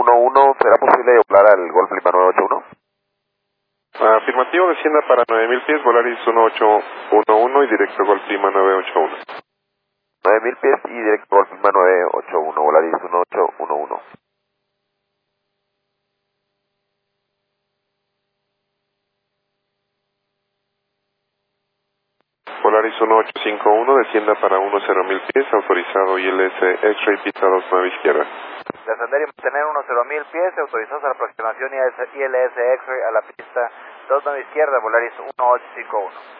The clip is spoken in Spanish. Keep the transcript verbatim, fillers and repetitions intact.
uno uno, ¿será posible doblar al Golf Lima nueve ocho uno? Afirmativo, descienda para nueve mil pies, Volaris uno ocho uno uno y directo Golf Lima nueve ocho uno. nueve mil pies y directo Golf Lima nueve ocho uno, Volaris uno ocho uno uno. Volaris uno ocho cinco uno, descienda para uno cero mil pies, autorizado I L S X-Ray, pista dos nueve izquierda. Descender y mantener uno cero mil pies, autorizados a la aproximación I L S X-Ray a la pista dos nueve izquierda, Volaris uno ocho cinco uno.